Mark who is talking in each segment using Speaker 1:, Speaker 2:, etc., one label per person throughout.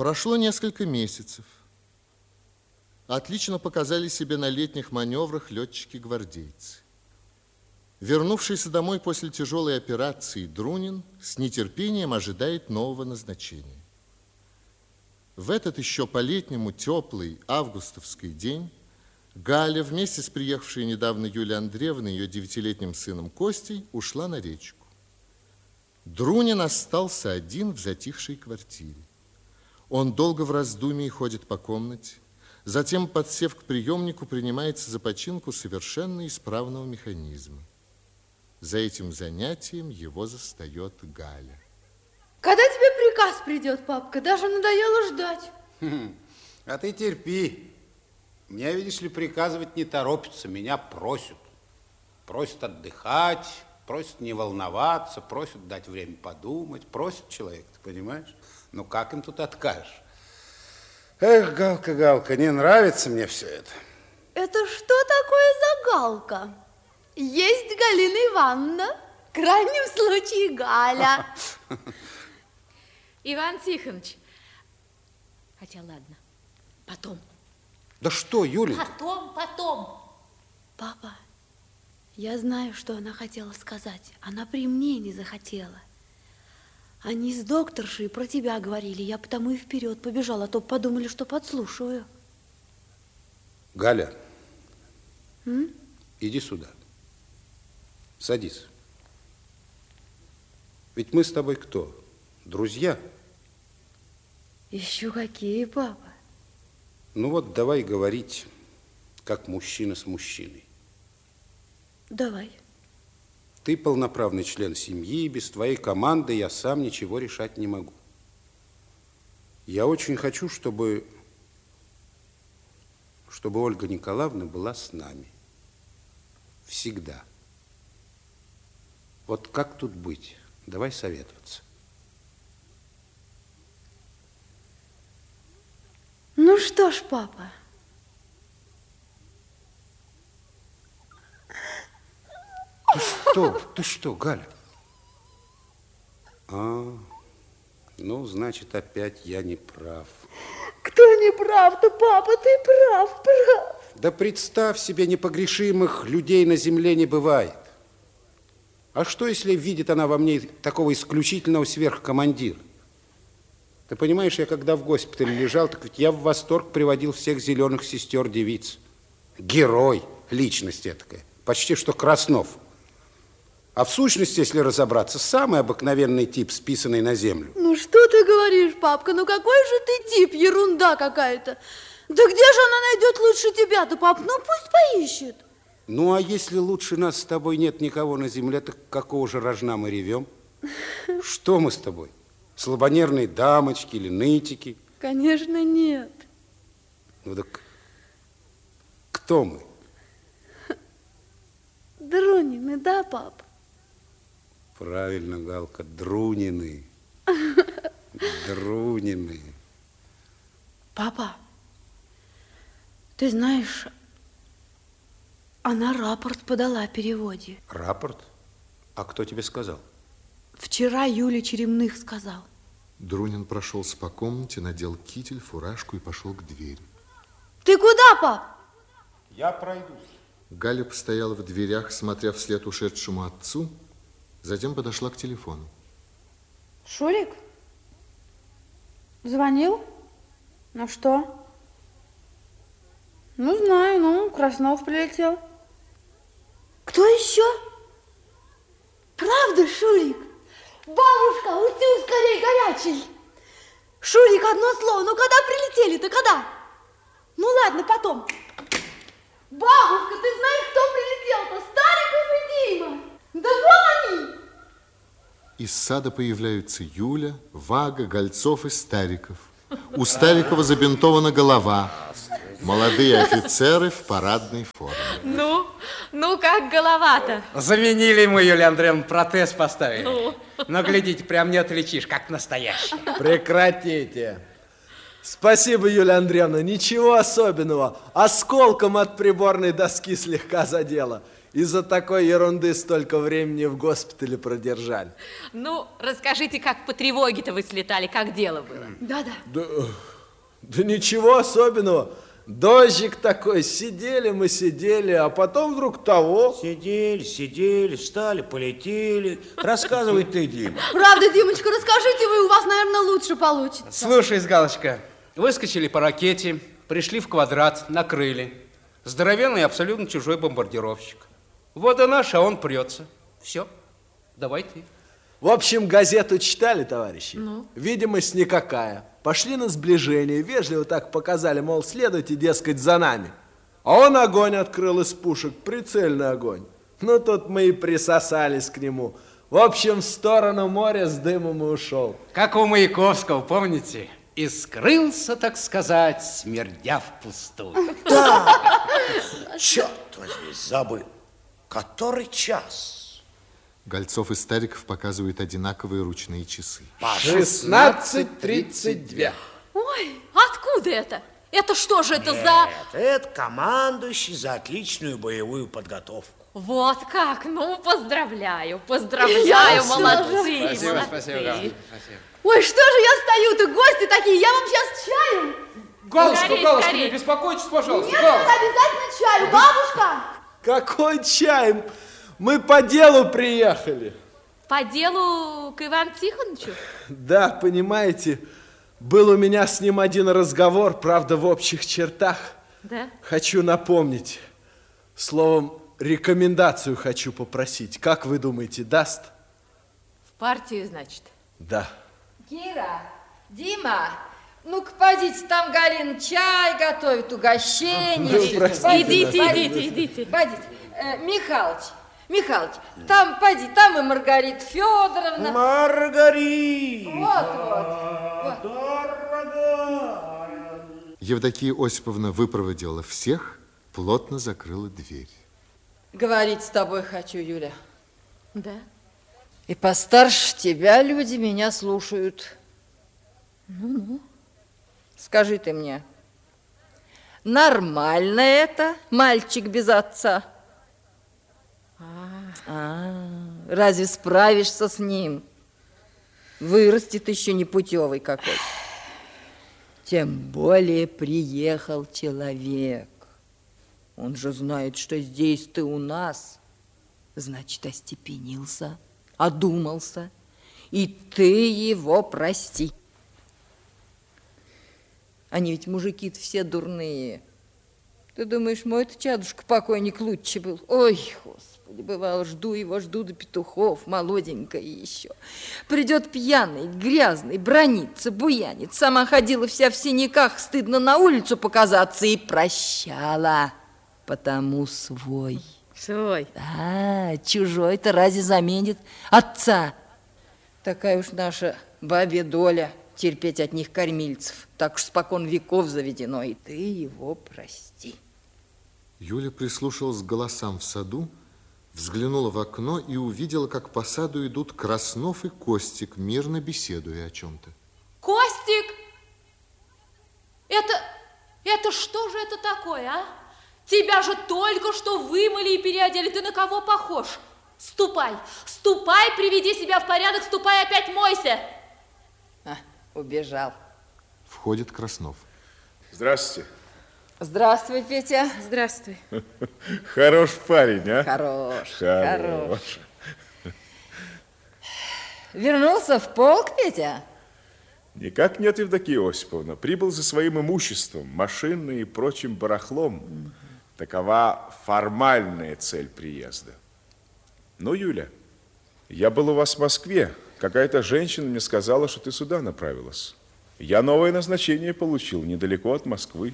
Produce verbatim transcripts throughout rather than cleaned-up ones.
Speaker 1: Прошло несколько месяцев. Отлично показали себя на летних маневрах летчики-гвардейцы. Вернувшийся домой после тяжелой операции Друнин с нетерпением ожидает нового назначения. В этот еще по-летнему теплый августовский день Галя вместе с приехавшей недавно Юлией Андреевной и ее девятилетним сыном Костей ушла на речку. Друнин остался один в затихшей квартире. Он долго в раздумье ходит по комнате, затем, подсев к приемнику, принимается за починку совершенно исправного механизма. За этим занятием его застает Галя.
Speaker 2: Когда тебе приказ придет, папка? Даже надоело ждать.
Speaker 3: А ты терпи. Мне, видишь ли, приказывать не торопятся, меня просят. Просят отдыхать, просят не волноваться, просят дать время подумать, просят человека, ты понимаешь? Ну, как им тут откажешь? Эх, Галка, Галка, не нравится мне все это.
Speaker 2: Это что такое за Галка? Есть Галина Ивановна, в крайнем случае Галя.
Speaker 4: Иван Тихонович, хотя ладно, потом.
Speaker 3: Да что, Юленька?
Speaker 4: Потом, потом.
Speaker 2: Папа, я знаю, что она хотела сказать. Она при мне не захотела. Они с докторшей про тебя говорили, я потому и вперед побежала, а то подумали, что подслушиваю.
Speaker 3: Галя,
Speaker 2: М?
Speaker 3: иди сюда. Садись. Ведь мы с тобой кто? Друзья?
Speaker 2: Еще какие, папа?
Speaker 3: Ну вот давай говорить, как мужчина с мужчиной.
Speaker 2: Давай.
Speaker 3: Ты полноправный член семьи, без твоей команды я сам ничего решать не могу. Я очень хочу, чтобы, чтобы Ольга Николаевна была с нами. Всегда. Вот как тут быть? Давай советоваться.
Speaker 2: Ну что ж, папа.
Speaker 3: Ты что? Ты что, Галя? А, ну, значит, опять я не прав.
Speaker 2: Кто не прав-то, папа? Ты прав, прав.
Speaker 3: Да представь себе, непогрешимых людей на земле не бывает. А что, если видит она во мне такого исключительного сверхкомандира? Ты понимаешь, я когда в госпитале лежал, так ведь я в восторг приводил всех зеленых сестер-девиц. Герой, личность этакая, почти что Краснов. А в сущности, если разобраться, самый обыкновенный тип, списанный на землю.
Speaker 2: Ну что ты говоришь, папка? Ну какой же ты тип? Ерунда какая-то. Да где же она найдет лучше тебя-то, пап? Ну пусть поищет.
Speaker 3: Ну, а если лучше нас с тобой нет никого на земле, так какого же рожна мы ревем? Что мы с тобой? Слабонервные дамочки или нытики?
Speaker 2: Конечно, нет.
Speaker 3: Ну так кто мы?
Speaker 2: Друнины, да, пап?
Speaker 3: Правильно, Галка, Друнины. Друнины.
Speaker 2: Папа, ты знаешь, она рапорт подала о переводе.
Speaker 3: Рапорт? А кто тебе сказал?
Speaker 2: Вчера Юля Черемных сказал.
Speaker 1: Друнин прошелся по комнате, надел китель, фуражку и пошел к двери.
Speaker 2: Ты куда, пап?
Speaker 3: Я пройдусь.
Speaker 1: Галя постояла в дверях, смотря вслед ушедшему отцу, затем подошла к телефону.
Speaker 2: Шурик? Звонил? Ну что? Ну, знаю, ну, Краснов прилетел. Кто еще? Правда, Шурик? Бабушка, утюг скорее горячий. Шурик, одно слово, ну когда прилетели-то, когда? Ну ладно, потом. Бабушка, ты знаешь, кто прилетел-то? Стариков и Дима. Да вон они.
Speaker 1: Из сада появляются Юля, Вага, Гольцов и Стариков. У Старикова забинтована голова. Молодые офицеры в парадной форме.
Speaker 4: Ну, ну как голова-то?
Speaker 5: Заменили ему, Юлия Андреевна, протез поставили.
Speaker 4: Ну.
Speaker 5: Но глядите, прям не отличишь, как настоящий.
Speaker 6: Прекратите. Спасибо, Юлия Андреевна, ничего особенного. Осколком от приборной доски слегка задело. Из-за такой ерунды столько времени в госпитале продержали.
Speaker 4: Ну, расскажите, как по тревоге-то вы слетали, как дело было?
Speaker 2: Да, да.
Speaker 6: Да, да ничего особенного. Дождик такой, сидели мы, сидели, а потом вдруг того.
Speaker 7: Сидели, сидели, встали, полетели. Рассказывай ты, Дима.
Speaker 2: Правда, Димочка, расскажите вы, у вас, наверное, лучше получится.
Speaker 5: Слушай, Галочка, выскочили по ракете, пришли в квадрат, накрыли. Здоровенный, абсолютно чужой бомбардировщик. Вот и наш, а он прется. Все, давай ты.
Speaker 6: В общем, газету читали, товарищи? Ну? Видимость никакая. Пошли на сближение, вежливо так показали, мол, следуйте, дескать, за нами. А он огонь открыл из пушек, прицельный огонь. Ну, тут мы и присосались к нему. В общем, в сторону моря с дымом и ушел.
Speaker 5: Как у Маяковского, помните? И скрылся, так сказать, смердя впустую.
Speaker 7: Да! Черт возьми, забыл. Который час?
Speaker 1: Гольцов и Стариков показывают одинаковые ручные часы.
Speaker 6: шестнадцать тридцать два.
Speaker 4: Ой, откуда это? Это что же это
Speaker 7: Нет,
Speaker 4: за...
Speaker 7: это командующий за отличную боевую подготовку.
Speaker 4: Вот как? Ну, поздравляю, поздравляю, молодцы,
Speaker 5: Спасибо,
Speaker 4: молодцы.
Speaker 5: спасибо, Галочка, спасибо.
Speaker 2: Ой, что же я стою-то, гости такие, я вам сейчас чаю.
Speaker 5: Галочка,
Speaker 4: Скорей,
Speaker 5: Галочка,
Speaker 4: скорей.
Speaker 5: не беспокойтесь, пожалуйста.
Speaker 2: Нет,
Speaker 5: Галочка.
Speaker 2: обязательно чаю, бабушка.
Speaker 6: Какой чай? Мы по делу приехали.
Speaker 4: По делу к Ивану Тихоновичу?
Speaker 6: Да, понимаете, был у меня с ним один разговор, правда, в общих чертах.
Speaker 4: Да?
Speaker 6: Хочу напомнить. Словом, рекомендацию хочу попросить. Как вы думаете, даст?
Speaker 4: В партию, значит?
Speaker 6: Да.
Speaker 8: Кира, Дима, ну-ка, подите, там Галина чай готовит, угощение.
Speaker 6: Ну, простите,
Speaker 4: Идите,
Speaker 6: да.
Speaker 4: идите, идите.
Speaker 8: Подите. Э, Михалыч, Михалыч, там, поди, там и Маргарита Федоровна.
Speaker 7: Маргарита!
Speaker 8: Вот, вот, вот.
Speaker 1: Евдокия Осиповна выпроводила всех, плотно закрыла дверь.
Speaker 8: Говорить с тобой хочу, Юля.
Speaker 4: Да?
Speaker 8: И постарше тебя люди меня слушают.
Speaker 4: Ну-ну.
Speaker 8: Скажи ты мне, нормально это, мальчик без отца? А, разве справишься с ним? Вырастет еще непутевый какой. Тем более приехал человек. Он же знает, что здесь ты у нас. Значит, остепенился, одумался. И ты его прости. Они ведь мужики-то все дурные. Ты думаешь, мой-то чадушка покойник лучше был? Ой, Господи, бывало, жду его, жду до петухов, молоденькая еще. Придет пьяный, грязный, бранится, буянит. Сама ходила вся в синяках, стыдно на улицу показаться, и прощала, потому свой.
Speaker 4: Свой.
Speaker 8: Да, чужой-то разве заменит отца? Такая уж наша бабья доля, терпеть от них кормильцев. Так уж спокон веков заведено, и ты его прости.
Speaker 1: Юля прислушалась к голосам в саду, взглянула в окно и увидела, как по саду идут Краснов и Костик, мирно беседуя о чем-то.
Speaker 4: Костик! Это, это что же это такое, а? Тебя же только что вымыли и переодели. Ты на кого похож? Ступай, ступай, приведи себя в порядок, ступай, опять мойся.
Speaker 8: А, убежал.
Speaker 1: Входит Краснов.
Speaker 9: Здравствуйте.
Speaker 8: Здравствуй, Петя.
Speaker 4: Здравствуй.
Speaker 9: Хорош парень, а?
Speaker 8: Хорош,
Speaker 9: Хорош.
Speaker 8: хорош. Вернулся в полк, Петя?
Speaker 9: Никак нет, Евдокия Осиповна. Прибыл за своим имуществом, машиной и прочим барахлом. Такова формальная цель приезда. Ну, Юля, я был у вас в Москве. Какая-то женщина мне сказала, что ты сюда направилась. Я новое назначение получил, недалеко от Москвы.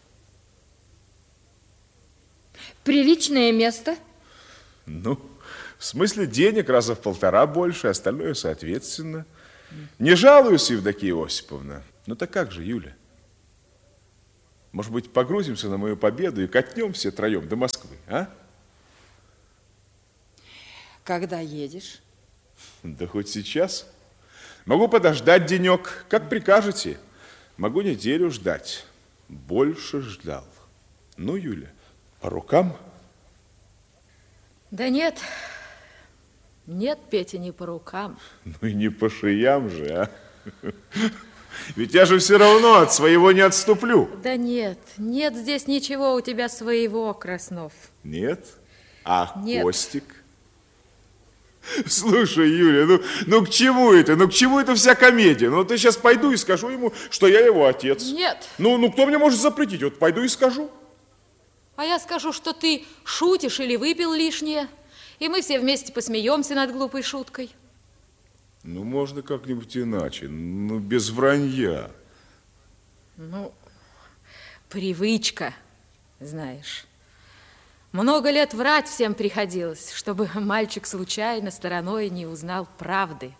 Speaker 8: Приличное место?
Speaker 9: Ну, в смысле денег раза в полтора больше, остальное соответственно. Не жалуюсь, Евдокия Осиповна. Ну так как же, Юля? Может быть, погрузимся на мою победу и катнем все троем до Москвы, а?
Speaker 8: Когда едешь?
Speaker 9: Да хоть сейчас. Могу подождать денек, как прикажете. Могу неделю ждать. Больше ждал. Ну, Юля, по рукам?
Speaker 4: Да нет, нет, Петя, не по рукам.
Speaker 9: Ну и не по шеям же, а? Ведь я же все равно от своего не отступлю.
Speaker 8: Да нет, нет здесь ничего у тебя своего, Краснов.
Speaker 9: Нет? А
Speaker 8: Нет.
Speaker 9: Костик? Слушай, Юля, ну, ну к чему это? Ну к чему это вся комедия? Ну ты сейчас пойду и скажу ему, что я его отец.
Speaker 8: Нет.
Speaker 9: Ну, ну кто мне может запретить? Вот пойду и скажу.
Speaker 8: А я скажу, что ты шутишь или выпил лишнее, и мы все вместе посмеемся над глупой шуткой.
Speaker 9: Ну, можно как-нибудь иначе, ну, без вранья.
Speaker 8: Ну, привычка, знаешь. Много лет врать всем приходилось, чтобы мальчик случайно стороной не узнал правды.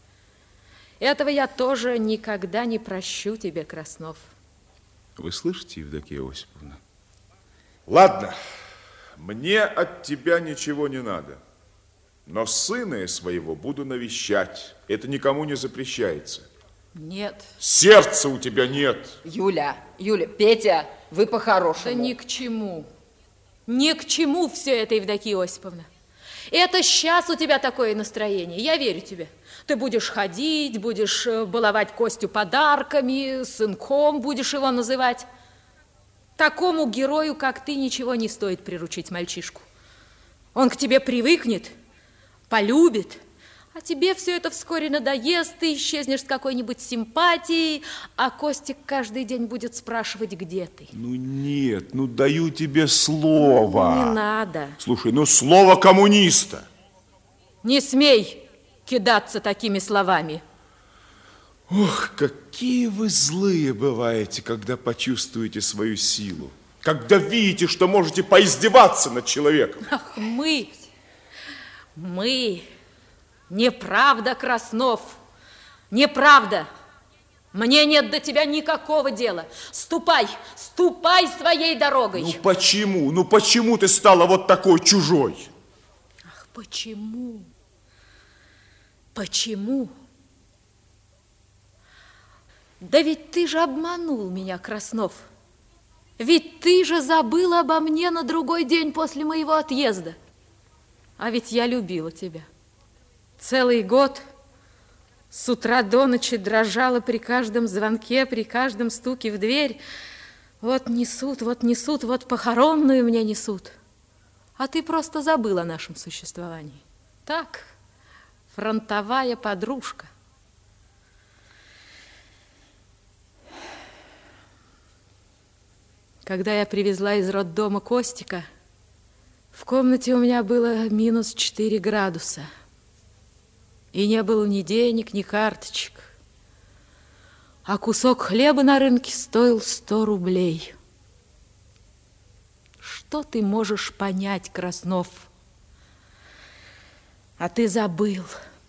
Speaker 8: Этого я тоже никогда не прощу тебе, Краснов.
Speaker 9: Вы слышите, Евдокия Осиповна? Ладно, мне от тебя ничего не надо. Но сына я своего буду навещать. Это никому не запрещается.
Speaker 8: Нет.
Speaker 9: Сердца у тебя нет.
Speaker 8: Юля, Юля, Петя, вы по-хорошему. Да ни к чему. Ни к чему все это, Евдокия Осиповна. Это сейчас у тебя такое настроение, я верю тебе. Ты будешь ходить, будешь баловать Костю подарками, сынком будешь его называть. Такому герою, как ты, ничего не стоит приручить мальчишку. Он к тебе привыкнет, полюбит, а тебе все это вскоре надоест, ты исчезнешь с какой-нибудь симпатией, а Костик каждый день будет спрашивать, где ты.
Speaker 9: Ну нет, ну даю тебе слово.
Speaker 8: Не надо.
Speaker 9: Слушай, ну слово коммуниста.
Speaker 8: Не смей кидаться такими словами.
Speaker 9: Ох, какие вы злые бываете, когда почувствуете свою силу. Когда видите, что можете поиздеваться над человеком.
Speaker 8: Ах, мы, мы... Неправда, Краснов, неправда. Мне нет до тебя никакого дела. Ступай, ступай своей дорогой.
Speaker 9: Ну почему? Ну почему ты стала вот такой чужой?
Speaker 8: Ах, почему? Почему? Да ведь ты же обманул меня, Краснов. Ведь ты же забыл обо мне на другой день после моего отъезда. А ведь я любила тебя. Целый год с утра до ночи дрожала при каждом звонке, при каждом стуке в дверь. Вот несут, вот несут, вот похоронную мне несут. А ты просто забыл о нашем существовании. Так, фронтовая подружка. Когда я привезла из роддома Костика, в комнате у меня было минус четыре градуса. И не было ни денег, ни карточек. А кусок хлеба на рынке стоил сто рублей. Что ты можешь понять, Краснов? А ты забыл.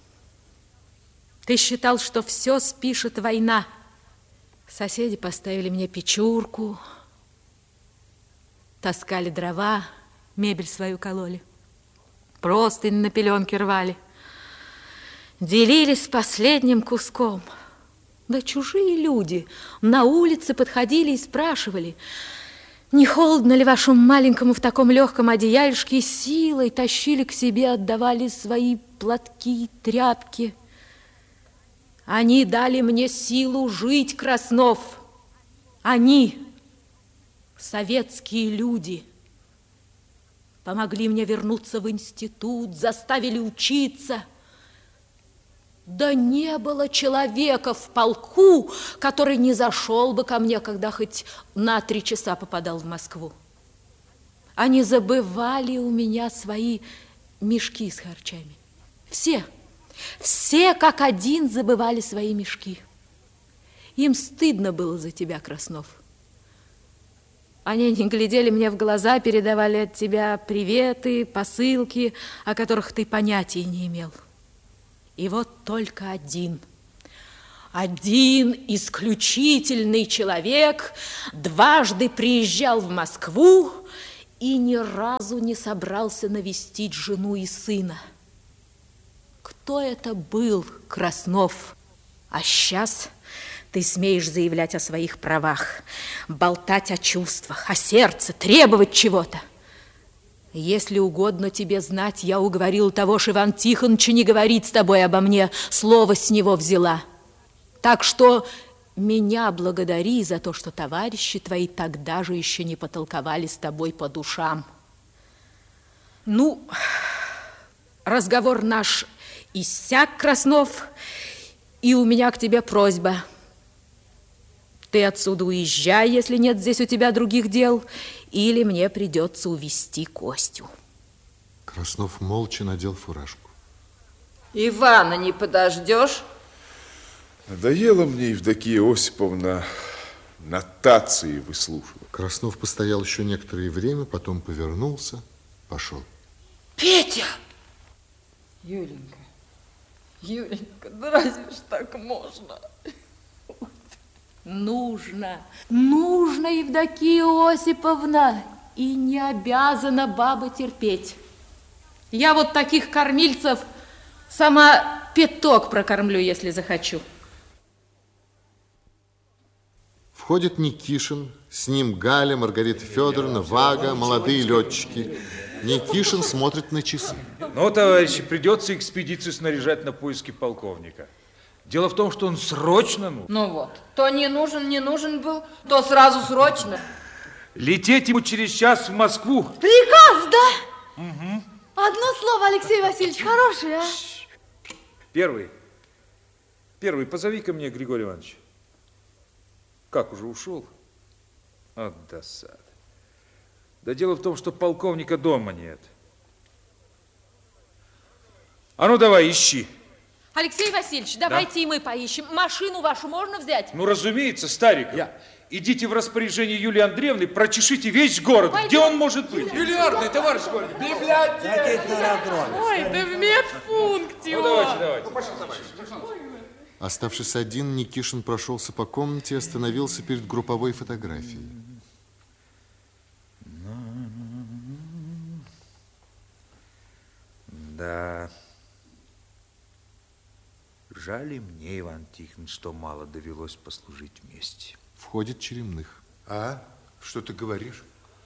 Speaker 8: Ты считал, что все спишет война. Соседи поставили мне печурку, таскали дрова, мебель свою кололи, простынь на пеленке рвали. Делились последним куском. Да чужие люди на улице подходили и спрашивали, не холодно ли вашему маленькому в таком легком одеяльшке, силой тащили к себе, отдавали свои платки, тряпки. Они дали мне силу жить, Краснов. Они, советские люди, помогли мне вернуться в институт, заставили учиться. Да не было человека в полку, который не зашел бы ко мне, когда хоть на три часа попадал в Москву. Они забывали у меня свои мешки с харчами. Все, все как один забывали свои мешки. Им стыдно было за тебя, Краснов. Они не глядели мне в глаза, передавали от тебя приветы, посылки, о которых ты понятия не имел. И вот только один, один исключительный человек дважды приезжал в Москву и ни разу не собрался навестить жену и сына. Кто это был, Краснов? А сейчас ты смеешь заявлять о своих правах, болтать о чувствах, о сердце, требовать чего-то. Если угодно тебе знать, я уговорил того ж Ивана Тихоновича не говорить с тобой обо мне, слово с него взяла. Так что
Speaker 4: меня благодари за то, что товарищи твои тогда же еще не потолковали с тобой по душам. Ну, разговор наш иссяк, Краснов, и у меня к тебе просьба. Ты отсюда уезжай, если нет здесь у тебя других дел, или мне придется увезти Костю.
Speaker 1: Краснов молча надел фуражку.
Speaker 8: Ивана не подождешь?
Speaker 9: Надоело мне, Евдокия Осиповна, нотации выслушивать.
Speaker 1: Краснов постоял еще некоторое время, потом повернулся, пошел.
Speaker 8: Петя! Юленька, Юленька, да разве ж так можно?
Speaker 4: Нужно, нужно, Евдокия Осиповна, и не обязана баба терпеть. Я вот таких кормильцев сама пяток прокормлю, если захочу.
Speaker 1: Входит Никишин, с ним Галя, Маргарита Федоровна, Вага, молодые летчики. Никишин смотрит на часы.
Speaker 10: Ну, товарищи, придется экспедицию снаряжать на поиски полковника. Дело в том, что он срочно нужен.
Speaker 8: Ну вот, то не нужен, не нужен был, то сразу срочно.
Speaker 10: Лететь ему через час в Москву.
Speaker 2: Приказ, да?
Speaker 10: Угу.
Speaker 2: Одно слово, Алексей Васильевич, хорошее, а?
Speaker 10: Первый. Первый, позови ко мне Григорий Иванович. Как, уже ушел? От досады. Да дело в том, что полковника дома нет. А ну давай, ищи.
Speaker 4: Алексей Васильевич, давайте да? и мы поищем. Машину вашу можно взять?
Speaker 10: Ну, разумеется, старик. Я. Идите в распоряжение Юлии Андреевны, прочешите весь город. Пойдем. Где он может быть?
Speaker 5: Бильярдный, товарищ Горький.
Speaker 10: Библиотека.
Speaker 4: Ой, да в медпункте.
Speaker 10: Ну, давайте, давайте. Ну, пошли, товарищ.
Speaker 1: Оставшись один, Никишин прошелся по комнате и остановился перед групповой фотографией.
Speaker 7: Да. Жаль и мне, Иван Тихонович, что мало довелось послужить вместе.
Speaker 1: Входит Черемных.
Speaker 3: А? Что ты говоришь?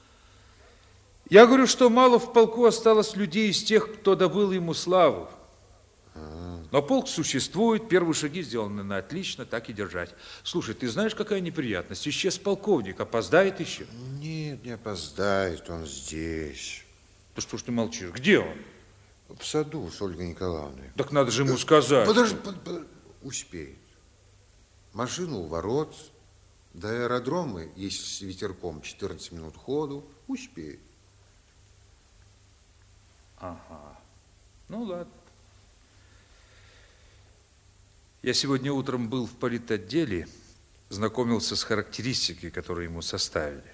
Speaker 10: Я говорю, что мало в полку осталось людей из тех, кто добыл ему славу. Но полк существует, первые шаги сделаны на отлично, так и держать. Слушай, ты знаешь, какая неприятность? Исчез полковник, опоздает еще?
Speaker 3: Нет, не опоздает, он здесь.
Speaker 10: Да что ж ты молчишь? Где он?
Speaker 3: В саду с Ольгой Николаевной.
Speaker 10: Так надо же ему сказать.
Speaker 3: Подожди, под, под, успеет. Машину у ворот, до аэродрома, есть с ветерком четырнадцать минут ходу, успеет.
Speaker 10: Ага, ну ладно. Я сегодня утром был в политотделе, знакомился с характеристикой, которую ему составили.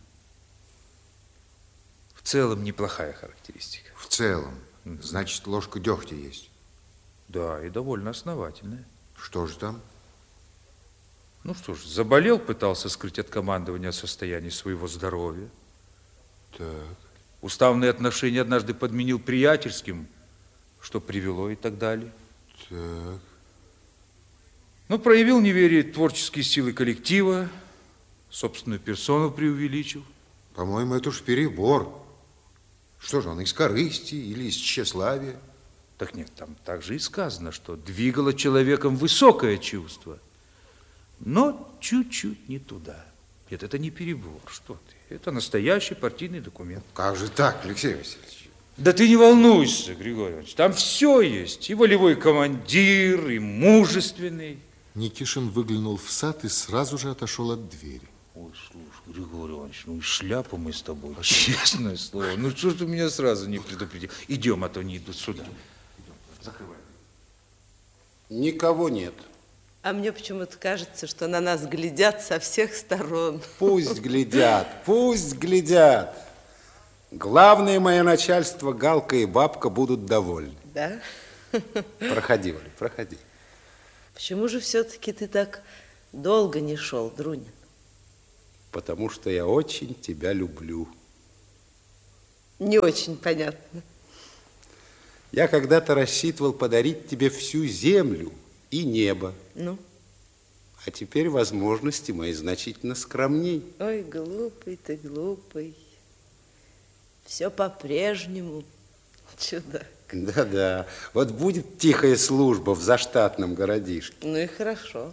Speaker 10: В целом неплохая характеристика.
Speaker 3: В целом? Значит, ложка дегтя есть?
Speaker 10: Да, и довольно основательная.
Speaker 3: Что же там?
Speaker 10: Ну что ж, заболел, пытался скрыть от командования состояние своего здоровья.
Speaker 3: Так.
Speaker 10: Уставные отношения однажды подменил приятельским, что привело и так далее.
Speaker 3: Так.
Speaker 10: Ну, проявил неверие творческие силы коллектива, собственную персону преувеличил.
Speaker 3: По-моему, это уж перебор. Что же, он из корысти или из тщеславия?
Speaker 10: Так нет, там также и сказано, что двигало человеком высокое чувство, но чуть-чуть не туда. Нет, это не перебор, что ты. Это настоящий партийный документ.
Speaker 3: Как же так, Алексей Васильевич?
Speaker 10: Да ты не волнуйся, Григорий Иванович, там все есть. И волевой командир, и мужественный.
Speaker 1: Никишин выглянул в сад и сразу же отошел от двери.
Speaker 10: Ой, слушай, Григорий Иванович, ну и шляпу мы с тобой, честное слово. Ну что ж ты меня сразу не предупредил? Идем, а то не идут сюда. Закрывай.
Speaker 3: Никого нет.
Speaker 11: А мне почему-то кажется, что на нас глядят со всех сторон.
Speaker 3: Пусть глядят, пусть глядят. Главное, мое начальство, Галка и Бабка будут довольны.
Speaker 11: Да?
Speaker 3: Проходи, Оля, проходи.
Speaker 11: Почему же все-таки ты так долго не шел, Друнин?
Speaker 3: Потому что я очень тебя люблю.
Speaker 11: Не очень понятно.
Speaker 3: Я когда-то рассчитывал подарить тебе всю землю и небо.
Speaker 11: Ну?
Speaker 3: А теперь возможности мои значительно скромней.
Speaker 11: Ой, глупый ты, глупый. Все по-прежнему, чудак.
Speaker 3: Да-да, вот будет тихая служба в заштатном городишке.
Speaker 11: Ну и хорошо.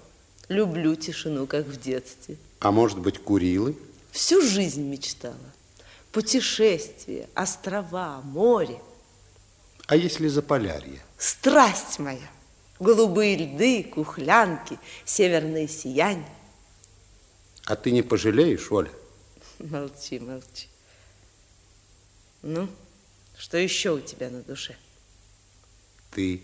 Speaker 11: Люблю тишину, как в детстве.
Speaker 3: А может быть, Курилы?
Speaker 11: Всю жизнь мечтала. Путешествия, острова, море.
Speaker 3: А если Заполярье?
Speaker 11: Страсть моя. Голубые льды, кухлянки, северное сияние.
Speaker 3: А ты не пожалеешь, Оля?
Speaker 11: Молчи, молчи. Ну, что еще у тебя на душе?
Speaker 3: Ты.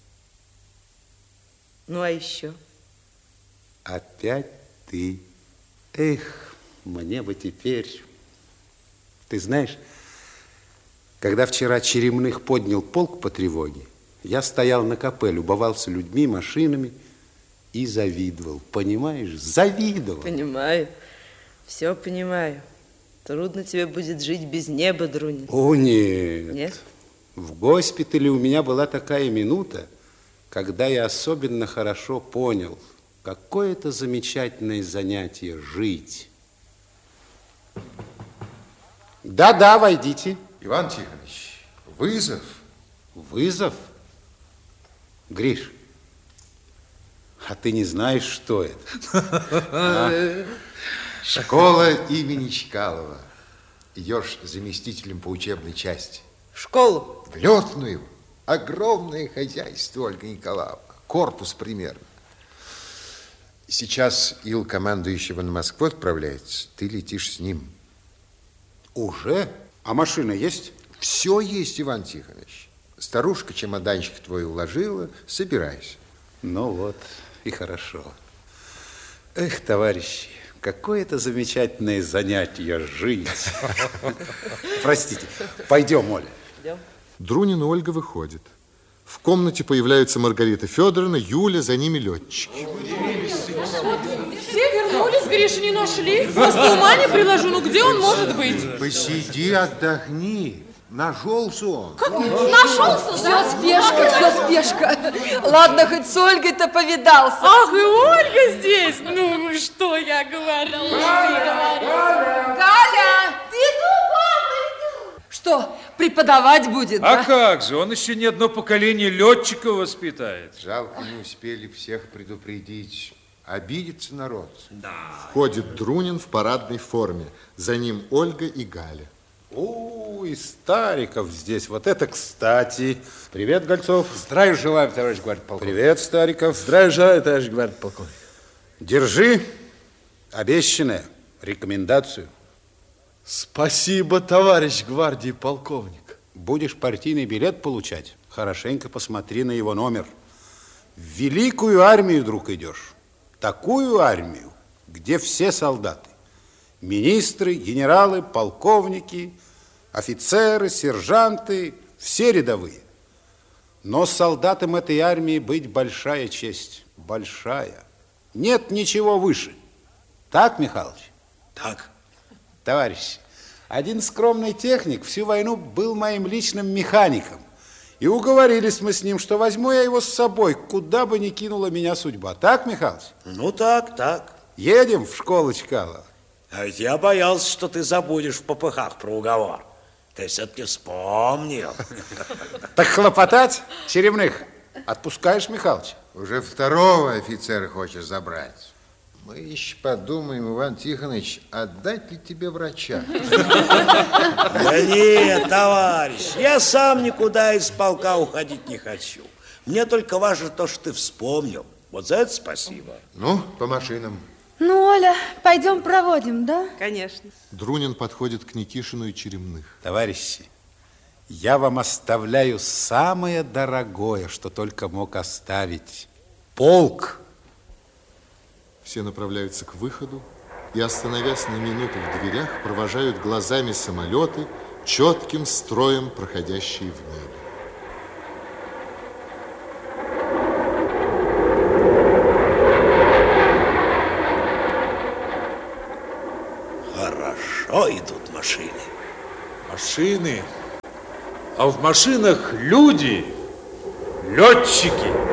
Speaker 11: Ну, а еще?
Speaker 3: Опять ты. Эх, мне бы теперь... Ты знаешь, когда вчера Черемных поднял полк по тревоге, я стоял на капе, любовался людьми, машинами и завидовал. Понимаешь? Завидовал.
Speaker 11: Понимаю. Все понимаю. Трудно тебе будет жить без неба, Друнин.
Speaker 3: О, нет.
Speaker 11: Нет?
Speaker 3: В госпитале у меня была такая минута, когда я особенно хорошо понял, какое это замечательное занятие жить. Да-да, войдите.
Speaker 12: Иван Тихонович, вызов.
Speaker 3: Вызов? Гриш, а ты не знаешь, что это? А?
Speaker 12: Школа имени Чкалова. Идешь заместителем по учебной части.
Speaker 11: Школу?
Speaker 12: В летную. Огромное хозяйство, Ольга Николаевна. Корпус примерно. Сейчас ил командующего на Москву отправляется. Ты летишь с ним.
Speaker 3: Уже? А машина есть?
Speaker 12: Все есть, Иван Тихонович. Старушка чемоданчик твой уложила. Собирайся.
Speaker 3: Ну вот, и хорошо. Эх, товарищи, какое это замечательное занятие жить. Простите, пойдем, Оля.
Speaker 11: Идем.
Speaker 1: Друнин и Ольга выходят. В комнате появляются Маргарита Федоровна, Юля, за ними летчики.
Speaker 4: Все вернулись, Гришу не нашли. Просто ума не приложу, ну где он может быть?
Speaker 12: Посиди, отдохни. Нашелся он.
Speaker 4: Как нашелся?
Speaker 8: Все спешка, все спешка. Ладно, хоть с Ольгой-то повидался.
Speaker 4: Ах, и Ольга здесь. Ну, что я говорю?
Speaker 8: Галя!
Speaker 2: Ты иду,
Speaker 8: Что, преподавать будет,
Speaker 10: А
Speaker 8: да?
Speaker 10: как же, он еще не одно поколение летчиков воспитает.
Speaker 12: Жалко, не успели всех предупредить. Обидится народ.
Speaker 1: Да. Входит Друнин в парадной форме. За ним Ольга и Галя.
Speaker 3: О, и Стариков здесь. Вот это кстати. Привет, Гольцов. Здравия желаю, товарищ гвардполковник. Привет, Стариков.
Speaker 6: Здравия желаю, товарищ гвардполковник.
Speaker 3: Держи обещанное, рекомендацию.
Speaker 6: Спасибо, товарищ гвардии полковник.
Speaker 3: Будешь партийный билет получать, хорошенько посмотри на его номер. В великую армию, друг, идешь. Такую армию, где все солдаты. Министры, генералы, полковники, офицеры, сержанты, все рядовые. Но солдатам этой армии быть большая честь. Большая. Нет ничего выше. Так, Михалыч?
Speaker 7: Так.
Speaker 3: Товарищи, один скромный техник всю войну был моим личным механиком. И уговорились мы с ним, что возьму я его с собой, куда бы ни кинула меня судьба. Так, Михалыч?
Speaker 7: Ну так, так.
Speaker 3: Едем в школу Чкалова.
Speaker 7: А ведь я боялся, что ты забудешь в попыхах про уговор. Ты все-таки вспомнил.
Speaker 3: Так хлопотать, Черемных, отпускаешь, Михалыч?
Speaker 12: Уже второго офицера хочешь забрать. Мы еще подумаем, Иван Тихонович, отдать ли тебе врача?
Speaker 7: Да нет, товарищ, я сам никуда из полка уходить не хочу. Мне только важно то, что ты вспомнил. Вот за это спасибо.
Speaker 12: Ну, по машинам.
Speaker 2: Ну, Оля, пойдем проводим, да?
Speaker 11: Конечно.
Speaker 1: Друнин подходит к Никишину и Черемных.
Speaker 3: Товарищи, я вам оставляю самое дорогое, что только мог оставить. Полк.
Speaker 1: Все направляются к выходу и, остановясь на минуту в дверях, провожают глазами самолеты, четким строем проходящие в небо.
Speaker 7: Хорошо идут машины.
Speaker 10: Машины? А в машинах люди, летчики.